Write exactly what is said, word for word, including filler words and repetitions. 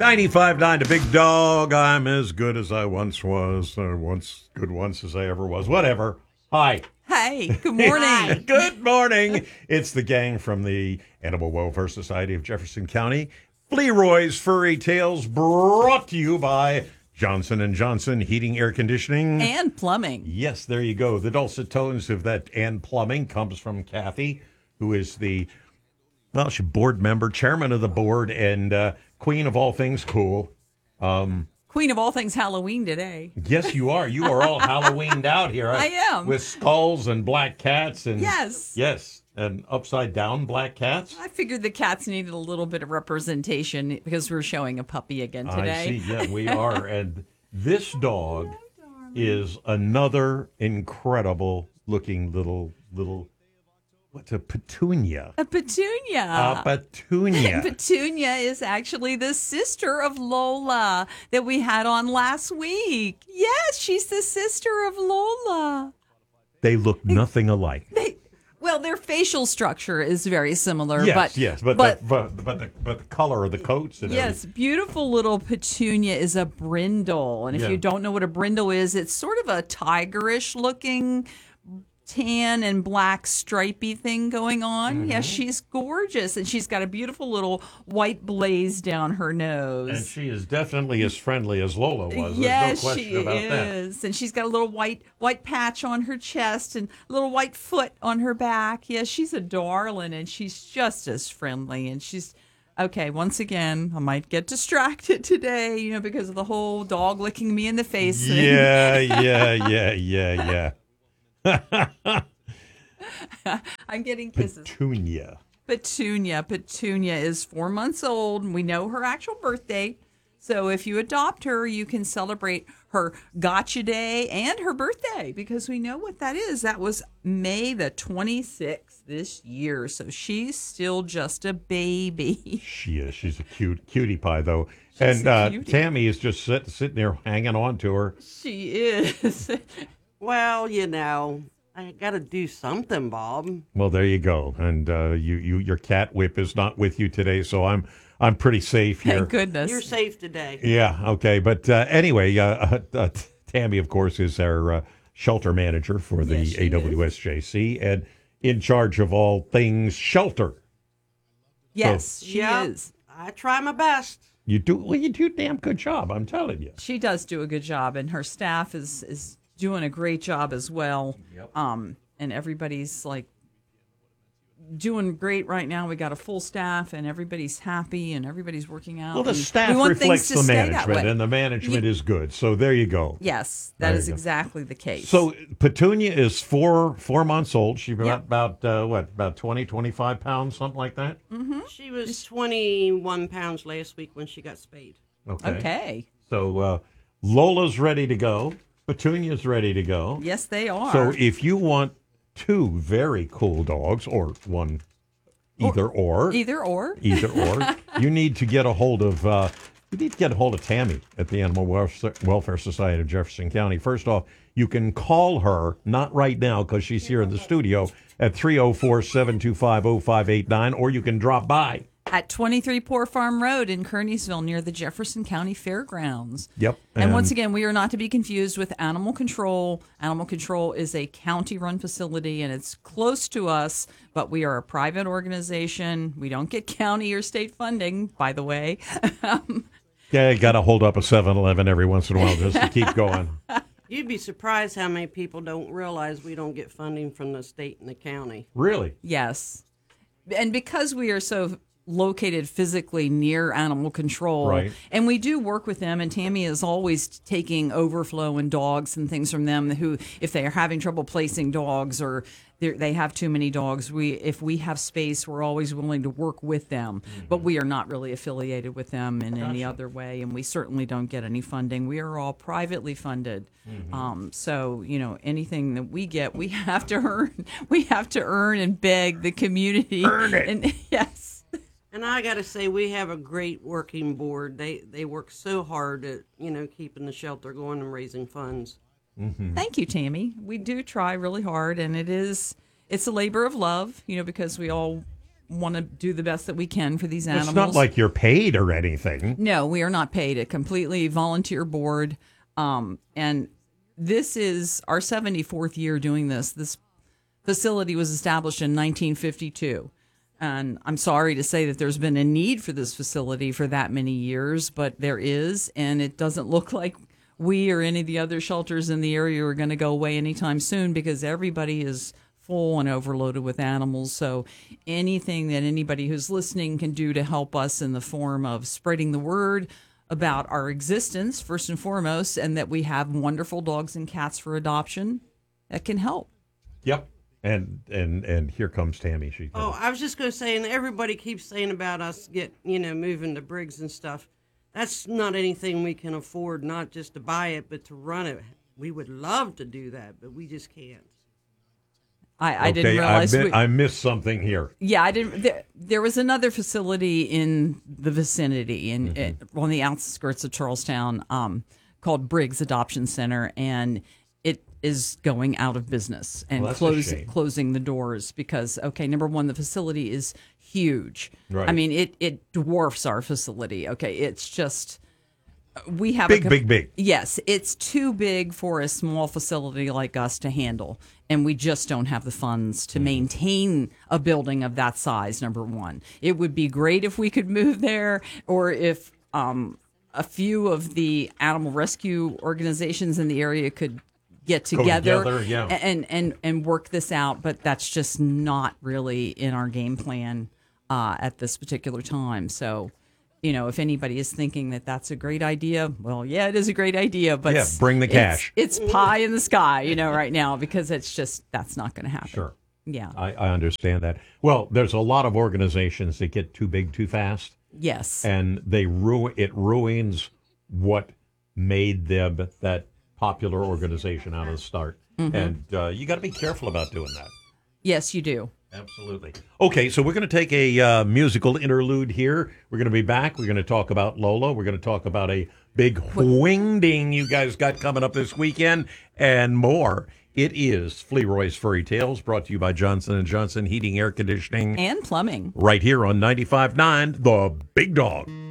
ninety-five point nine The Big Dog. I'm as good as I once was, or once good once as I ever was. Whatever. Hi. Hey, good morning. Good morning. It's the gang from the Animal Welfare Society of Jefferson County. Flearoy's Furry Tales, brought to you by Johnson and Johnson Heating, Air Conditioning. And plumbing. Yes, there you go. The dulcet tones of that and plumbing comes from Kathy, who is the, well, she's board member, chairman of the board, and uh, queen of all things cool. Um, Queen of all things Halloween today. yes, you are. You are all Halloweened out here. I am. With skulls and black cats. and Yes. Yes, and upside down black cats. I figured the cats needed a little bit of representation because we're showing a puppy again today. I see. Yeah, we are. And this dog is another incredible looking little, little, what's a petunia? A petunia. A petunia. Petunia is actually the sister of Lola that we had on last week. Yes, she's the sister of Lola. They look nothing alike. They, well, their facial structure is very similar. Yes, but, yes, but but the, but, but, the, but the color of the coats and yes, everything. beautiful little Petunia is a brindle. And if Yeah. you don't know what a brindle is, it's sort of a tigerish looking tan and black stripy thing going on. Mm-hmm. Yes, she's gorgeous. And she's got a beautiful little white blaze down her nose. And she is definitely as friendly as Lola was. There's Yes, no question she about is. And she's got a little white white patch on her chest and a little white foot on her back. Yes, she's a darling, and she's just as friendly. And she's, okay, once again, I might get distracted today, you know, because of the whole dog licking me in the face that. thing. Yeah, yeah, yeah, yeah, yeah. I'm getting kisses. Petunia. Petunia. Petunia is four months old. We know her actual birthday. So if you adopt her, you can celebrate her gotcha day and her birthday because we know what that is. That was May the twenty-sixth this year. So she's still just a baby. She is. She's a cute cutie pie, though. She's and a uh, cutie. Tammy is just sit, sitting there hanging on to her. She is. Well, you know, I got to do something, Bob. Well, there you go. And uh, you, you, your cat whip is not with you today, so I'm, I'm pretty safe here. Thank goodness. You're safe today. Yeah. Okay. But uh, anyway, uh, uh, uh, Tammy, of course, is our uh, shelter manager for the Yes, she A W S J C and in charge of all things shelter. Yes, she Yep, is. I try my best. You do well. You do a damn good job. I'm telling you. She does do a good job, and her staff is is doing a great job as well. Yep. Um, and everybody's like doing great right now. We got a full staff, and everybody's happy, and everybody's working out. Well, the and staff we want reflects things to the stay that management, way. and the management You- is good. So there you go. Yes, that There is you go. exactly the case. So Petunia is four four months old. She's about Yep. about uh, what about twenty, twenty-five pounds, something like that. She was twenty-one pounds last week when she got spayed. Okay. okay, So uh, Lola's ready to go. Petunia's ready to go. yes, they are. So if you want two very cool dogs, or one, either or, Either or. either or, you need to get a hold of. Uh, you need to get a hold of Tammy at the Animal Welfare Welfare Society of Jefferson County. First off, you can call her, not right now because she's here in the studio, at three oh four, seven two five, oh five eight nine, or you can drop by. At twenty-three Poor Farm Road in Kearneysville near the Jefferson County Fairgrounds. Yep. And, once again, we are not to be confused with Animal Control. Animal Control is a county-run facility, and it's close to us, but we are a private organization. We don't get county or state funding, by the way. um, Yeah, you got to hold up a seven eleven every once in a while just to keep going. You'd be surprised how many people don't realize we don't get funding from the state and the county. Really? yes. And because we are so located physically near Animal Control, Right. and we do work with them, and Tammy is always taking overflow and dogs and things from them who, if they are having trouble placing dogs or they're- they have too many dogs, we if we have space, we're always willing to work with them. But we are not really affiliated with them in any other way, and we certainly don't get any funding. We are all privately funded. Um, so, you know, anything that we get, we have to earn. We have to earn and beg the community. Earn it. And, yes. And I got to say, we have a great working board. They they work so hard at, you know, keeping the shelter going and raising funds. Thank you, Tammy. We do try really hard, and it is it's a labor of love, you know, because we all want to do the best that we can for these animals. It's not like you're paid or anything. No, we are not paid. A completely volunteer board. Um, and this is our seventy-fourth year doing this. This facility was established in nineteen fifty-two. And I'm sorry to say that there's been a need for this facility for that many years, but there is. And it doesn't look like we or any of the other shelters in the area are going to go away anytime soon because everybody is full and overloaded with animals. So anything that anybody who's listening can do to help us in the form of spreading the word about our existence, first and foremost, and that we have wonderful dogs and cats for adoption, that can help. Yep. And and and here comes Tammy. She. Oh, I was just going to say, and everybody keeps saying about us get, you know, moving to Briggs and stuff. That's not anything we can afford, not just to buy it, but to run it. We would love to do that, but we just can't. I, I okay, didn't realize. I, mi- we, I missed something here. yeah, I didn't. There, there was another facility in the vicinity, in, Mm-hmm. in on the outskirts of Charlestown, um, called Briggs Adoption Center, and it is going out of business and Well, that's a closing shame. closing the doors because, okay, number one, the facility is huge. Right. I mean, it it dwarfs our facility. Okay, it's just we have Big, a, big, big. Yes, it's too big for a small facility like us to handle, and we just don't have the funds to maintain a building of that size, number one. It would be great if we could move there, or if um, a few of the animal rescue organizations in the area could get Go together, together, yeah. and, and, and work this out, but that's just not really in our game plan uh, at this particular time. So, you know, if anybody is thinking that that's a great idea, well, yeah, it is a great idea, but Yeah, bring the it's- cash. It's, pie in the sky, you know, right now, because it's just, that's not going to happen. Sure. Yeah. I, I understand that. Well, there's a lot of organizations that get too big too fast, Yes. and they ruin it ruins what made them that popular organization out of the start. Mm-hmm. And uh, you got to be careful about doing that. Yes, you do. Absolutely. Okay, so we're going to take a uh, musical interlude here. We're going to be back. We're going to talk about Lola. We're going to talk about a big wingding you guys got coming up this weekend and more. It is Fleroy's Furry Tales, brought to you by Johnson and Johnson Heating, Air Conditioning, And plumbing. right here on ninety-five point nine The Big Dog.